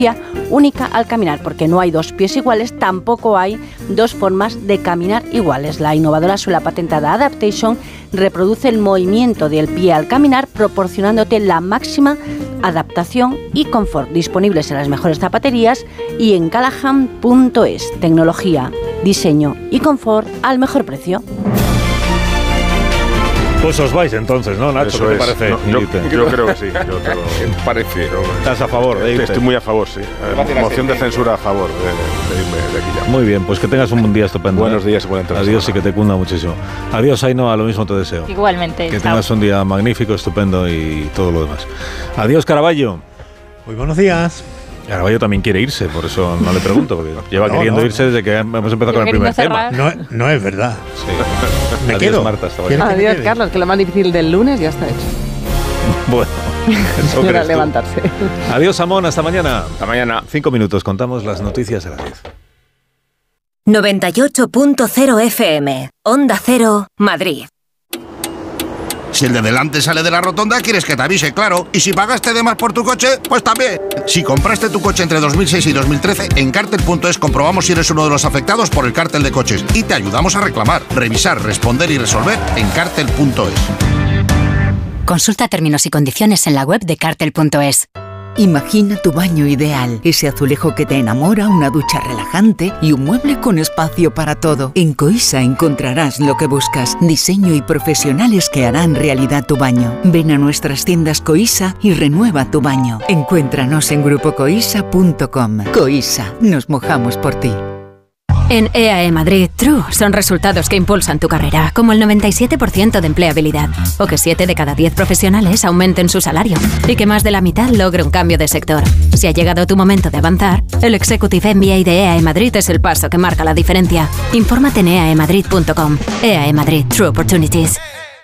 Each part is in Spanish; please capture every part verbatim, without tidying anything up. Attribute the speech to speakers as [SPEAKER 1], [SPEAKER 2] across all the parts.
[SPEAKER 1] única al caminar, porque no hay dos pies iguales, tampoco hay dos formas de caminar iguales. La innovadora suela patentada Adaptation reproduce el movimiento del pie al caminar, proporcionándote la máxima adaptación y confort. Disponibles en las mejores zapaterías y en Callahan punto es. Tecnología, diseño y confort al mejor precio.
[SPEAKER 2] Pues os vais entonces, ¿no, Nacho?
[SPEAKER 3] Eso
[SPEAKER 2] ¿Qué te
[SPEAKER 3] es.
[SPEAKER 2] parece?
[SPEAKER 3] No, yo, yo creo que sí. Yo creo, parece.
[SPEAKER 2] ¿Estás a favor de irte?
[SPEAKER 3] Estoy muy a favor, sí. Moción de censura a favor de, de irme de aquí ya.
[SPEAKER 2] Muy bien, pues que tengas un buen día estupendo.
[SPEAKER 3] Buenos
[SPEAKER 2] ¿eh?
[SPEAKER 3] días y buena entrada.
[SPEAKER 2] Adiós y que te cunda muchísimo. Adiós, Ainhoa, lo mismo te deseo.
[SPEAKER 4] Igualmente.
[SPEAKER 2] Que
[SPEAKER 4] chao.
[SPEAKER 2] tengas un día magnífico, estupendo y todo lo demás. Adiós, Caraballo.
[SPEAKER 5] Muy buenos días.
[SPEAKER 2] Caraballo también quiere irse, por eso no le pregunto, porque lleva
[SPEAKER 5] no,
[SPEAKER 2] queriendo
[SPEAKER 5] no.
[SPEAKER 2] irse desde que hemos empezado con el primer
[SPEAKER 4] cerrar.
[SPEAKER 2] tema.
[SPEAKER 5] No, no es verdad.
[SPEAKER 2] Sí.
[SPEAKER 5] Me
[SPEAKER 2] Adiós,
[SPEAKER 5] quedo.
[SPEAKER 2] Marta, hasta
[SPEAKER 5] ¿Quieres
[SPEAKER 2] mañana.
[SPEAKER 5] que me
[SPEAKER 6] Adiós,
[SPEAKER 5] quede?
[SPEAKER 6] Carlos, que lo más difícil del lunes ya está hecho.
[SPEAKER 2] Bueno, eso
[SPEAKER 6] Era
[SPEAKER 2] crees tú.
[SPEAKER 6] levantarse.
[SPEAKER 2] Adiós, Amón, hasta mañana.
[SPEAKER 3] Hasta mañana.
[SPEAKER 2] Cinco minutos, contamos las noticias a las diez.
[SPEAKER 7] noventa y ocho punto cero F M, Onda Cero, Madrid.
[SPEAKER 8] Si el de delante sale de la rotonda, quieres que te avise, claro. Y si pagaste de más por tu coche, pues también. Si compraste tu coche entre dos mil seis y dos mil trece, en Cartel punto es comprobamos si eres uno de los afectados por el cártel de coches y te ayudamos a reclamar, revisar, responder y resolver en Cartel punto es.
[SPEAKER 9] Consulta términos y condiciones en la web de Cartel punto es.
[SPEAKER 10] Imagina tu baño ideal, ese azulejo que te enamora, una ducha relajante y un mueble con espacio para todo. En Coisa encontrarás lo que buscas, diseño y profesionales que harán realidad tu baño. Ven a nuestras tiendas Coisa y renueva tu baño. Encuéntranos en grupo coisa punto com. Coisa, nos mojamos por ti.
[SPEAKER 9] En E A E Madrid, True son resultados que impulsan tu carrera, como el noventa y siete por ciento de empleabilidad, o que siete de cada diez profesionales aumenten su salario, y que más de la mitad logre un cambio de sector. Si ha llegado tu momento de avanzar, el Executive M B A de E A E Madrid es el paso que marca la diferencia. Infórmate en e a e madrid punto com. E A E Madrid, True Opportunities.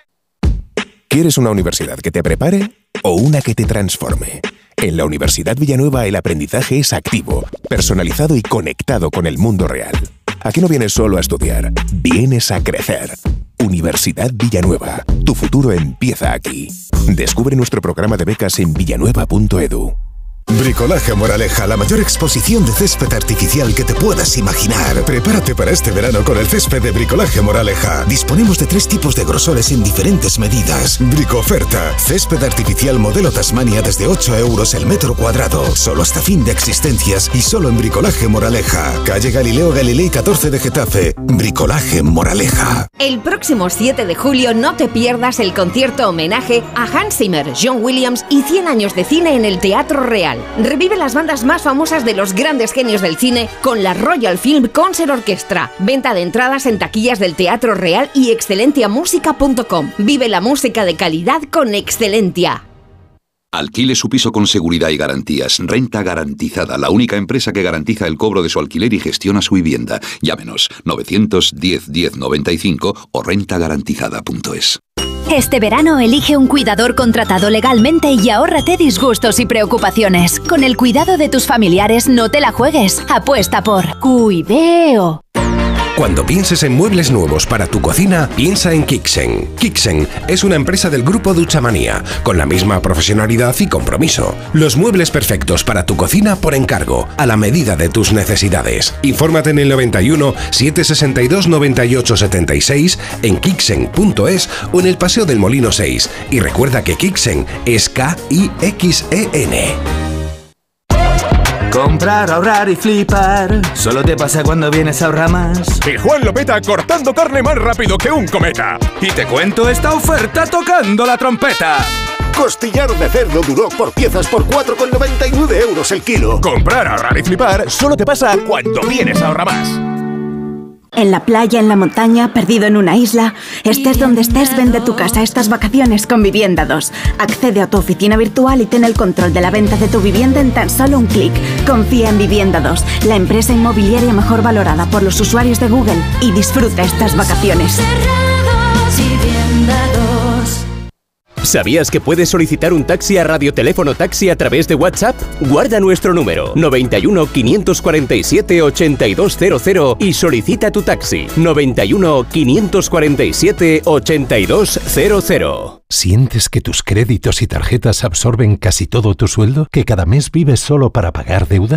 [SPEAKER 11] ¿Quieres una universidad que te prepare o una que te transforme? En la Universidad Villanueva el aprendizaje es activo, personalizado y conectado con el mundo real. Aquí no vienes solo a estudiar, vienes a crecer. Universidad Villanueva, tu futuro empieza aquí. Descubre nuestro programa de becas en villanueva punto edu.
[SPEAKER 12] Bricolaje Moraleja, la mayor exposición de césped artificial que te puedas imaginar. Prepárate para este verano con el césped de Bricolaje Moraleja. Disponemos de tres tipos de grosores en diferentes medidas. Bricoferta, césped artificial modelo Tasmania desde ocho euros el metro cuadrado. Solo hasta fin de existencias y solo en Bricolaje Moraleja. Calle Galileo Galilei catorce de Getafe. Bricolaje Moraleja.
[SPEAKER 13] El próximo siete de julio no te pierdas el concierto homenaje a Hans Zimmer, John Williams y cien años de cine en el Teatro Real. Revive las bandas más famosas de los grandes genios del cine con la Royal Film Concert Orchestra. Venta de entradas en taquillas del Teatro Real y excelentia música punto com. Vive la música de calidad con Excelentia.
[SPEAKER 14] Alquile su piso con seguridad y garantías. Renta Garantizada, la única empresa que garantiza el cobro de su alquiler y gestiona su vivienda. Llámenos novecientos diez diez noventa y cinco o renta garantizada punto es.
[SPEAKER 15] Este verano elige un cuidador contratado legalmente y ahórrate disgustos y preocupaciones. Con el cuidado de tus familiares no te la juegues. Apuesta por Cuideo.
[SPEAKER 16] Cuando pienses en muebles nuevos para tu cocina, piensa en Kixen. Kixen es una empresa del grupo Duchamanía, con la misma profesionalidad y compromiso. Los muebles perfectos para tu cocina por encargo, a la medida de tus necesidades. Infórmate en el noventa y uno, setecientos sesenta y dos, noventa y ocho setenta y seis, en kixen punto es o en el Paseo del Molino seis. Y recuerda que Kixen es K I X E N.
[SPEAKER 17] Comprar, ahorrar y flipar. Solo te pasa cuando vienes a Ahorramás.
[SPEAKER 18] Y Juan lo peta cortando carne más rápido que un cometa.
[SPEAKER 17] Y te cuento esta oferta tocando la trompeta.
[SPEAKER 12] Costillar de cerdo Duroc por piezas por cuatro con noventa y nueve euros el kilo.
[SPEAKER 18] Comprar, ahorrar y flipar solo te pasa cuando vienes a Ahorramás.
[SPEAKER 19] En la playa, en la montaña, perdido en una isla, estés donde estés, vende tu casa estas vacaciones con Vivienda dos. Accede a tu oficina virtual y ten el control de la venta de tu vivienda en tan solo un clic. Confía en Vivienda dos, la empresa inmobiliaria mejor valorada por los usuarios de Google, y disfruta estas vacaciones.
[SPEAKER 4] ¿Sabías que puedes solicitar un taxi a Radioteléfono Taxi a través de WhatsApp? Guarda nuestro número noventa y uno, quinientos cuarenta y siete, ochenta y dos cero cero y solicita tu taxi noventa y uno, quinientos cuarenta y siete, ochenta y dos cero cero.
[SPEAKER 20] ¿Sientes que tus créditos y tarjetas absorben casi todo tu sueldo? ¿Que cada mes vives solo para pagar deuda?